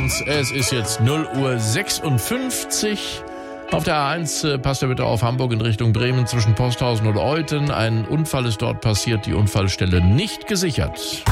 uns. Es ist jetzt 0:56 Uhr. Auf der A1 passt ihr bitte auf, Hamburg in Richtung Bremen zwischen Posthausen und Euthen. Ein Unfall ist dort passiert, die Unfallstelle nicht gesichert.